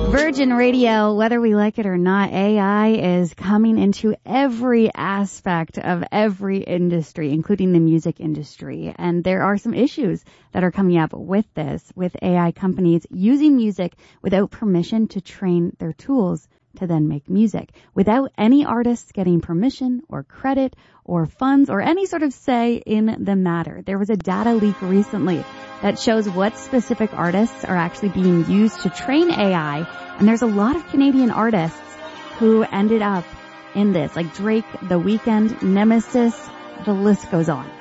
Virgin Radio, whether we like it or not, AI is coming into every aspect of every industry, including the music industry. And there are some issues that are coming up with this, with AI companies using music without permission to train their tools to then make music, without any artists getting permission or credit or funds or any sort of say in the matter. There was a data leak recently that shows what specific artists are actually being used to train AI. And there's a lot of Canadian artists who ended up in this, like Drake, The Weeknd, Nemesis, the list goes on.